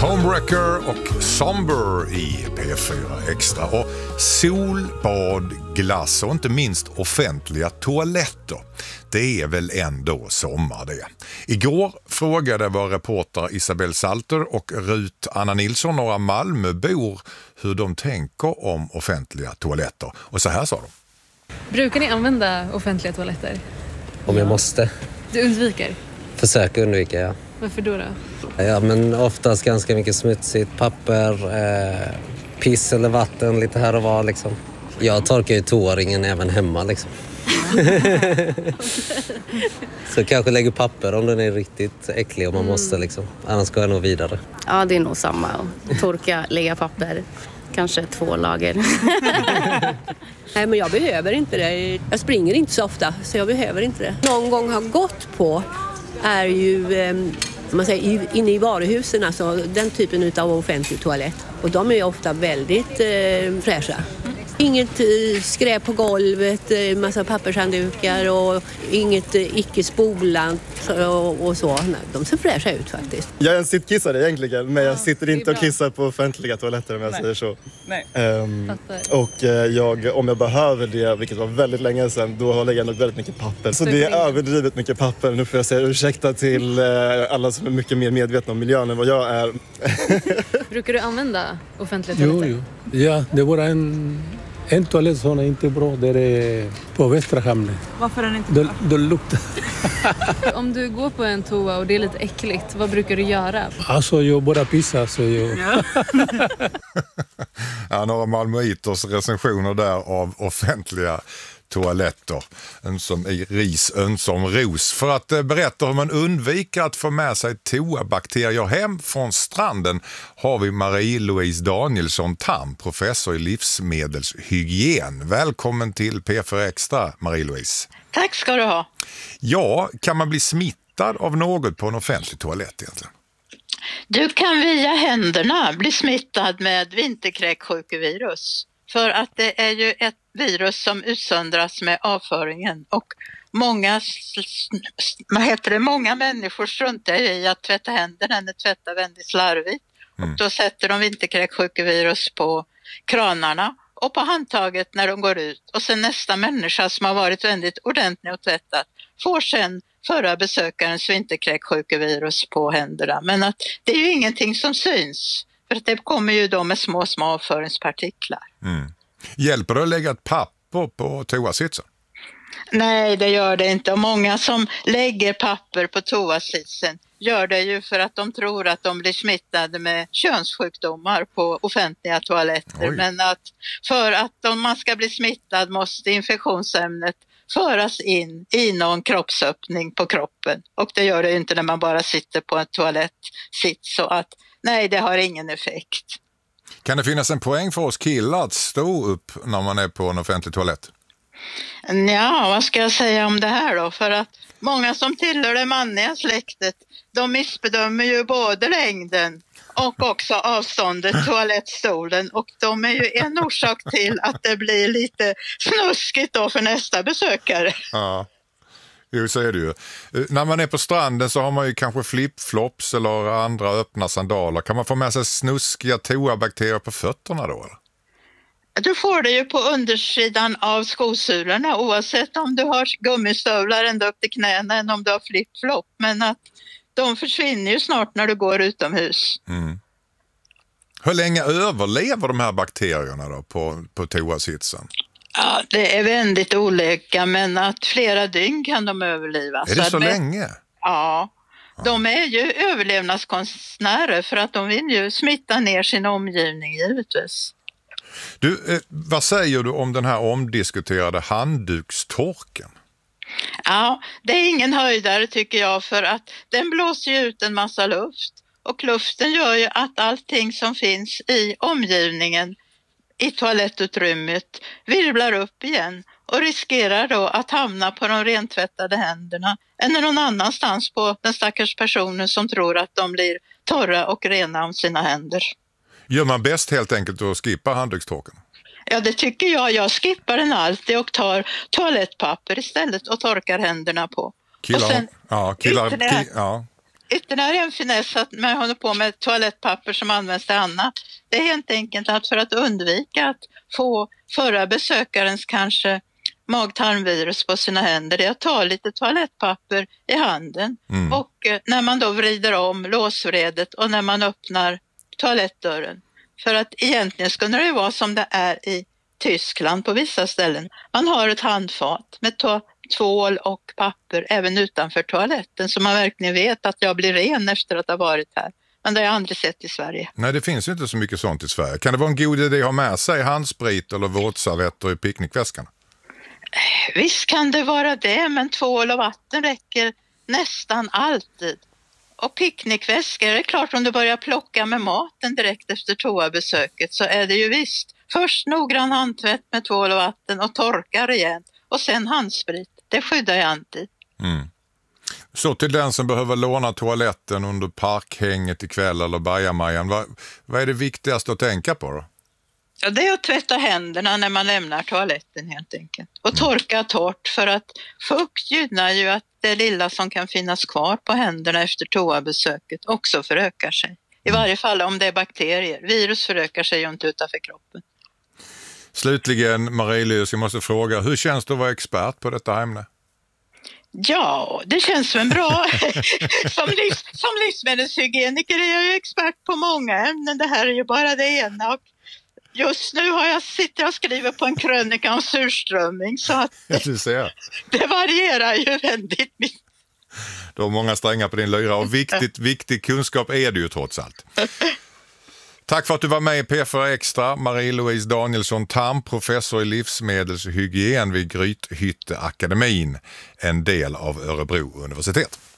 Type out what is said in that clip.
Homewrecker och Somber i P4 Extra. Och sol, bad, glass och inte minst offentliga toaletter. Det är väl ändå sommar det. Igår frågade vår reporter Isabel Salter och Rut Anna Nilsson, några Malmöbor, hur de tänker om offentliga toaletter. Och så här sa de. Brukar ni använda offentliga toaletter? Om jag måste. Du undviker? Försöker undvika, ja. Varför då? Ja, men oftast ganska mycket smutsigt. Papper, piss eller vatten lite här och var liksom. Jag torkar ju toaringen även hemma liksom. Så kanske lägger papper om den är riktigt äcklig om man måste liksom. Annars går jag nog vidare. Ja, det är nog samma. Torka, lägga papper. Kanske 2 lager. Nej, men jag behöver inte det. Jag springer inte så ofta, så jag behöver inte det. Någon gång har gått på är ju man säger, inne i varuhusen, alltså den typen av offentlig toalett. Och de är ju ofta väldigt fräscha. Inget skräp på golvet, massa pappershanddukar och inget icke-spolant och så. De ser fräscha ut faktiskt. Jag är en sittkissare egentligen, men jag sitter inte och kissar på offentliga toaletter om jag säger så. Nej. Och om jag behöver det, vilket var väldigt länge sedan, då håller jag nog väldigt mycket papper. Så det är överdrivet mycket papper. Nu får jag säga ursäkta till alla som är mycket mer medvetna om miljön än vad jag är. Brukar du använda offentliga toaletter? Jo. Ja, det var en toalett som är inte bra, där är på Västra Hamnen. Varför är den inte bra? Det luktar. Om du går på en toa och det är lite äckligt, vad brukar du göra? Alltså jag bara pissar. Så jag... Ja, några malmöiters recensioner där av offentliga toaletter. En som i ris, en som ros. För att berätta hur man undviker att få med sig toabakterier hem från stranden har vi Marie-Louise Danielsson Tam, professor i livsmedelshygien. Välkommen till P4 Extra, Marie-Louise. Tack ska du ha. Ja, kan man bli smittad av något på en offentlig toalett egentligen? Du kan via händerna bli smittad med vinterkräksjukevirus. För att det är ju ett virus som utsöndras med avföringen och många människor struntar i att tvätta händerna eller tvätta väldigt slarvigt. Och då sätter de vinterkräksjukevirus på kranarna och på handtaget när de går ut. Och sen nästa människa som har varit väldigt ordentlig och tvättat får sen förra besökarens vinterkräksjukevirus på händerna. Men att det är ju ingenting som syns. För att det kommer ju då med små avföringspartiklar. Hjälper det att lägga ett papper på toasitsen? Nej, det gör det inte. Och många som lägger papper på toasitsen gör det ju för att de tror att de blir smittade med könssjukdomar på offentliga toaletter. Oj. Men att för att om man ska bli smittad måste infektionsämnet föras in i någon kroppsöppning på kroppen. Och det gör det inte när man bara sitter på en toalettsits. Så att nej, det har ingen effekt. Kan det finnas en poäng för oss killar att stå upp när man är på en offentlig toalett? Ja, vad ska jag säga om det här då? För att många som tillhör det manliga släktet, de missbedömer ju både längden och också avståndet toalettstolen. Och de är ju en orsak till att det blir lite snuskigt då för nästa besökare. Ja. Jo, så är det ju. När man är på stranden så har man ju kanske flipflops eller andra öppna sandaler. Kan man få med sig snuskiga toabakterier på fötterna då? Eller? Du får det ju på undersidan av skosulorna oavsett om du har gummistövlar ända upp till knäna än om du har flipflop. Men att de försvinner ju snart när du går utomhus. Hur länge överlever de här bakterierna då på toasitsen? Ja, det är väldigt olika, men att flera dygn kan de överleva. Är det så länge? Ja, de är ju överlevnadskonstnärer för att de vill ju smitta ner sin omgivning givetvis. Du, vad säger du om den här omdiskuterade handdukstorken? Ja, det är ingen höjdare tycker jag, för att den blåser ju ut en massa luft. Och luften gör ju att allting som finns i omgivningen i toalettutrymmet virvlar upp igen och riskerar då att hamna på de rentvättade händerna eller någon annanstans på den stackars personen som tror att de blir torra och rena om sina händer. Gör man bäst helt enkelt att skippa handdukstorken? Ja, det tycker jag. Jag skippar den alltid och tar toalettpapper istället och torkar händerna på. Killar, och sen ja. ytterligare en finess att man håller på med toalettpapper som används till annat. Det är helt enkelt att för att undvika att få förra besökarens kanske mag-tarmvirus på sina händer, det är att ta lite toalettpapper i handen. Och när man då vrider om låsvredet och när man öppnar toalettdörren. För att egentligen skulle det vara som det är i Tyskland på vissa ställen. Man har ett handfat med tvål och papper även utanför toaletten, så man verkligen vet att jag blir ren efter att ha varit här. Men det har jag aldrig sett i Sverige. Nej, det finns ju inte så mycket sånt i Sverige. Kan det vara en god idé att ha med sig handsprit eller våtservetter i picknickväskan? Visst kan det vara det, men tvål och vatten räcker nästan alltid. Och picknickväskor, det är klart, om du börjar plocka med maten direkt efter toabesöket så är det ju visst. Först noggrann handtvätt med tvål och vatten och torka rejält. Och sen handsprit. Det skyddar jag alltid. Så till den som behöver låna toaletten under parkhänget ikväll eller bajamajan. Vad är det viktigaste att tänka på då? Ja, det är att tvätta händerna när man lämnar toaletten helt enkelt. Och torka torrt, för att fukt gynnar ju att det lilla som kan finnas kvar på händerna efter toabesöket också förökar sig. I varje fall om det är bakterier. Virus förökar sig ju inte utanför kroppen. Slutligen, Marie-Louise, jag måste fråga, hur känns det att vara expert på detta ämne? Ja, det känns som en bra... som livsmedelshygieniker är jag ju expert på många ämnen. Det här är ju bara det ena. Och just nu sitter jag och skriver på en krönika om surströmming, så att det varierar ju väldigt mycket. Du har många strängar på din lyra och viktig kunskap är det ju trots allt. Tack för att du var med i P4 Extra, Marie-Louise Danielsson Tam, professor i livsmedelshygien vid Grythytteakademin, en del av Örebro universitet.